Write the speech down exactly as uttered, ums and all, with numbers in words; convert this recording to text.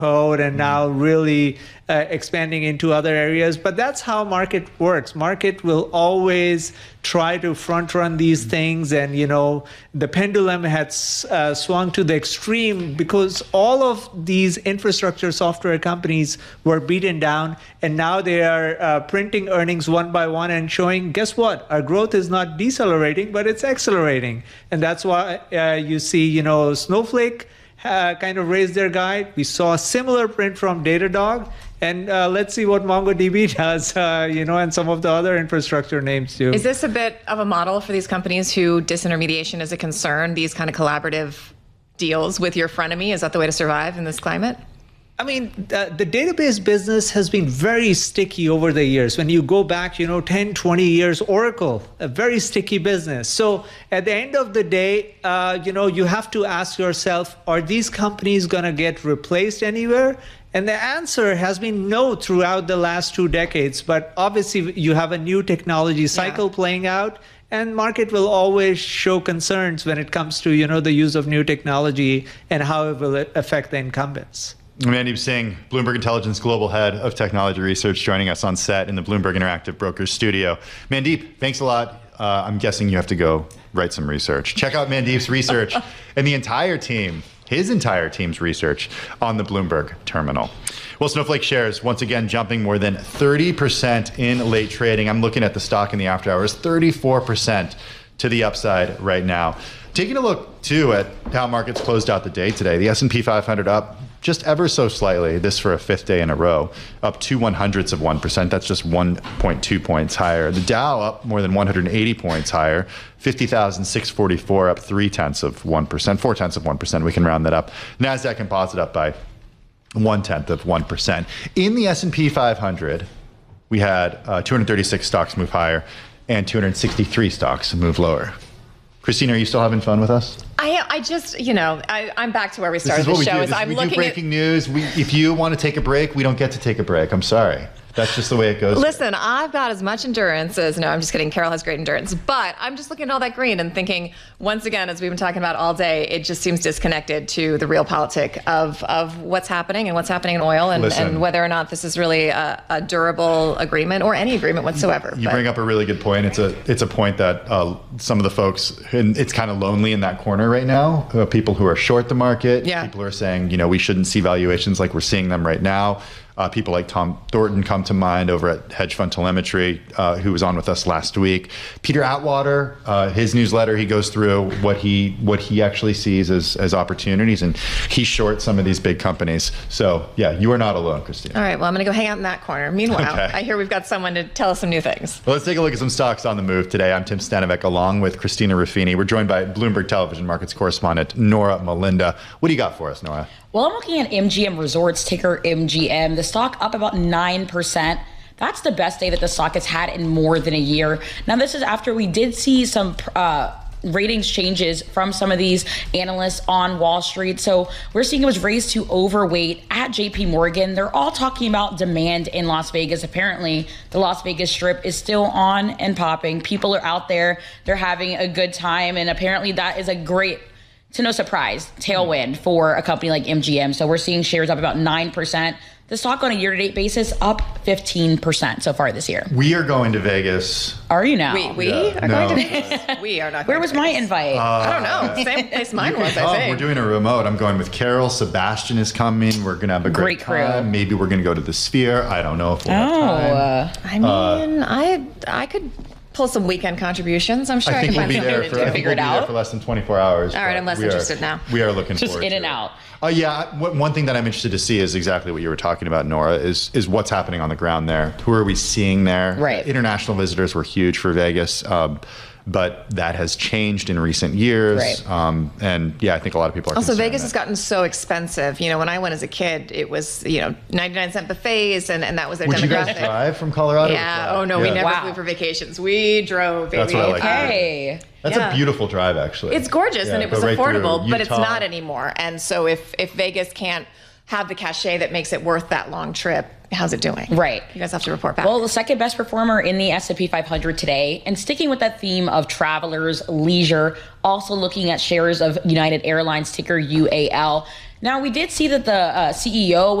and now really uh, expanding into other areas. But that's how market works. Market will always try to front run these things. And, you know, the pendulum had uh, swung to the extreme because all of these infrastructure software companies were beaten down. And now they are uh, printing earnings one by one and showing, guess what? Our growth is not decelerating, but it's accelerating. And that's why uh, you see, you know, Snowflake Uh, kind of raised their guide. We saw a similar print from Datadog, and uh, let's see what MongoDB does, uh, you know, and some of the other infrastructure names too. Is this a bit of a model for these companies who disintermediation is a concern, these kind of collaborative deals with your frenemy? Is that the way to survive in this climate? I mean, the, the database business has been very sticky over the years. When you go back, you know, ten, twenty years, Oracle, a very sticky business. So at the end of the day, uh, you know, you have to ask yourself, are these companies going to get replaced anywhere? And the answer has been no throughout the last two decades. But obviously, you have a new technology cycle yeah. playing out. And market will always show concerns when it comes to, you know, the use of new technology and how it will affect the incumbents. Mandeep Singh, Bloomberg Intelligence Global Head of Technology Research, joining us on set in the Bloomberg Interactive Brokers studio. Mandeep, thanks a lot. Uh, I'm guessing you have to go write some research. Check out Mandeep's research and the entire team, his entire team's research on the Bloomberg terminal. Well, Snowflake shares once again jumping more than thirty percent in late trading. I'm looking at the stock in the after hours, thirty-four percent to the upside right now. Taking a look, too, at how markets closed out the day today. The S and P five hundred up just ever so slightly, this for a fifth day in a row, up two one hundredths of one percent. That's just one point two points higher. The Dow up more than one hundred eighty points higher, fifty thousand six hundred forty-four, up three tenths of one percent, four tenths of one percent. We can round that up. NASDAQ Composite up by one tenth of one percent. In the S and P five hundred, we had uh, two hundred thirty-six stocks move higher and two hundred sixty-three stocks move lower. Christine, are you still having fun with us? I, I just, you know, I, I'm back to where we started the show. Do. Is This, I'm we looking do breaking at, news. We, if you want to take a break, we don't get to take a break. I'm sorry. That's just the way it goes. Listen, I've got as much endurance as, no, I'm just kidding. Carol has great endurance. But I'm just looking at all that green and thinking, once again, as we've been talking about all day, it just seems disconnected to the real politic of, of what's happening and what's happening in oil and, and whether or not this is really a, a durable agreement or any agreement whatsoever. You but. bring up a really good point. It's a it's a point that uh, some of the folks, and it's kind of lonely in that corner right now, uh, people who are short the market, yeah. people who are saying, you know, we shouldn't see valuations like we're seeing them right now. Uh, people like Tom Thornton come to mind over at Hedge Fund Telemetry, uh, who was on with us last week. Peter Atwater, uh, his newsletter, he goes through what he what he actually sees as, as opportunities, and he shorts some of these big companies. So, yeah, you are not alone, Christine. All right, well, I'm going to go hang out in that corner. Meanwhile, okay. I hear we've got someone to tell us some new things. Well, let's take a look at some stocks on the move today. I'm Tim Stanovic, along with Christina Ruffini. We're joined by Bloomberg Television Markets correspondent Nora Melinda. What do you got for us, Nora? Well, I'm looking at M G M Resorts, ticker M G M. The stock up about nine percent. That's the best day that the stock has had in more than a year. Now, this is after we did see some uh, ratings changes from some of these analysts on Wall Street. So we're seeing it was raised to overweight at J P Morgan. They're all talking about demand in Las Vegas. Apparently, the Las Vegas Strip is still on and popping. People are out there. They're having a good time. And apparently that is a great, to no surprise, tailwind for a company like M G M. So we're seeing shares up about nine percent. The stock on a year-to-date basis up fifteen percent so far this year. We are going to Vegas. Are you now? We, we Yeah. are No. going to Vegas. We are not going Where to was Vegas. my invite? Uh, I don't know. Same place mine was, I oh, think. we're doing a remote. I'm going with Carol. Sebastian is coming. We're going to have a great, Great crew. time. Maybe we're going to go to the Sphere. I don't know if we'll have Oh, time. uh, I mean, I I could pull some weekend contributions. I'm sure I, I think can we'll find be something there to for, do. I think Figure we'll it be there out. for less than twenty-four hours. All right, but I'm less we are- interested now. We are looking Just forward in and to it. out. Uh, yeah, what, one thing that I'm interested to see is exactly what you were talking about, Nora, is is what's happening on the ground there. Who are we seeing there? Right. International visitors were huge for Vegas, um, but that has changed in recent years. Right. Um, and yeah, I think a lot of people are Also, concerned Vegas that- has gotten so expensive. You know, when I went as a kid, it was, you know, ninety-nine cent buffets, and, and that was their Would you demographic. guys drive from Colorado? Yeah. Fly? Oh, no, we Yeah. never Wow. flew for vacations. We drove, baby. That's what I like to do. Hey. That's Yeah. a beautiful drive, actually. It's gorgeous, Yeah, and it was go right through affordable, but it's Utah. not anymore. And so if, if Vegas can't have the cachet that makes it worth that long trip, how's it doing? Right. You guys have to report back. Well, the second best performer in the S and P five hundred today, and sticking with that theme of travelers, leisure, also looking at shares of United Airlines, ticker U A L. Now, we did see that the uh, C E O